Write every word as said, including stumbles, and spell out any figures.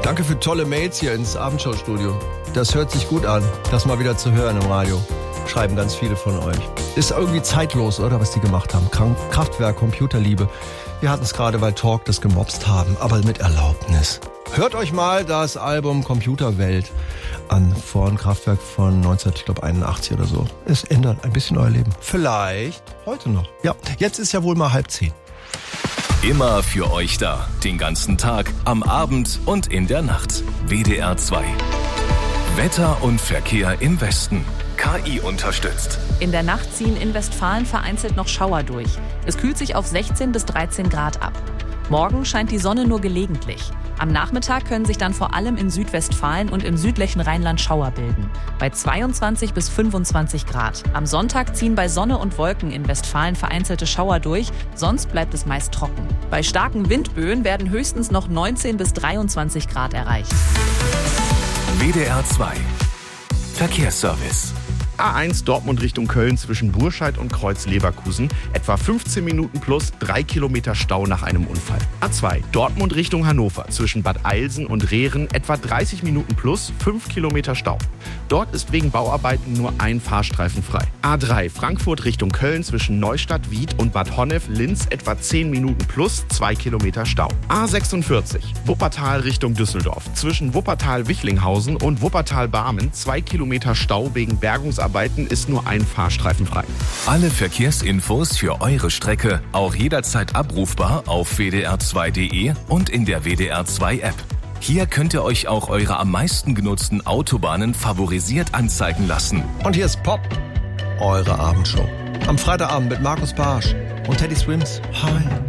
Danke für tolle Mails hier ins Abendschau-Studio. Das hört sich gut an, das mal wieder zu hören im Radio. Schreiben ganz viele von euch. Ist irgendwie zeitlos, oder, was die gemacht haben. Kraftwerk, Computerliebe. Wir hatten es gerade, weil Talk das gemobst haben, aber mit Erlaubnis. Hört euch mal das Album Computerwelt an, von Kraftwerk von neunzehnhunderteinundachtzig oder so. Es ändert ein bisschen euer Leben. Vielleicht heute noch. Ja, jetzt ist ja wohl mal halb zehn. Immer für euch da. Den ganzen Tag, am Abend und in der Nacht. W D R zwei. Wetter und Verkehr im Westen. K I unterstützt. In der Nacht ziehen in Westfalen vereinzelt noch Schauer durch. Es kühlt sich auf sechzehn bis dreizehn Grad ab. Morgen scheint die Sonne nur gelegentlich. Am Nachmittag können sich dann vor allem in Südwestfalen und im südlichen Rheinland Schauer bilden. Bei zweiundzwanzig bis fünfundzwanzig Grad. Am Sonntag ziehen bei Sonne und Wolken in Westfalen vereinzelte Schauer durch, sonst bleibt es meist trocken. Bei starken Windböen werden höchstens noch neunzehn bis dreiundzwanzig Grad erreicht. W D R zwei. Verkehrsservice. A eins Dortmund Richtung Köln zwischen Burscheid und Kreuz Leverkusen. Etwa fünfzehn Minuten plus drei Kilometer Stau nach einem Unfall. A zwei Dortmund Richtung Hannover zwischen Bad Eilsen und Rehren. Etwa dreißig Minuten plus fünf Kilometer Stau. Dort ist wegen Bauarbeiten nur ein Fahrstreifen frei. A drei Frankfurt Richtung Köln zwischen Neustadt, Wied und Bad Honnef-Linz. Etwa zehn Minuten plus zwei Kilometer Stau. A sechsundvierzig Wuppertal Richtung Düsseldorf zwischen Wuppertal-Wichlinghausen und Wuppertal-Barmen. Zwei Kilometer Stau wegen Bergungsarbeiten. Ist nur ein Fahrstreifen frei. Alle Verkehrsinfos für eure Strecke auch jederzeit abrufbar auf w d r zwei punkt d e und in der W D R zwei App. Hier könnt ihr euch auch eure am meisten genutzten Autobahnen favorisiert anzeigen lassen. Und hier ist Pop, eure Abendshow. Am Freitagabend mit Markus Barsch und Teddy Swims. Hi.